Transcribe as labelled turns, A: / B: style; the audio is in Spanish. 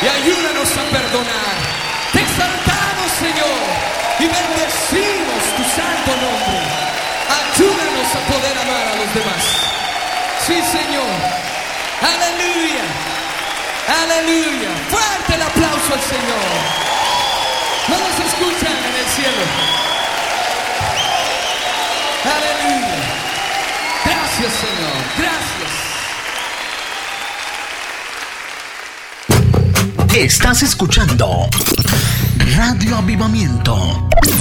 A: y ayúdanos a perdonar. Te exaltamos, Señor, y bendecimos tu santo nombre. Ayúdanos a poder amar a los demás. Sí, Señor. Aleluya. Aleluya. Fuerte el aplauso al Señor. No nos escuchan en el cielo. Aleluya. Gracias, Señor. Gracias.
B: Estás escuchando Radio Avivamiento.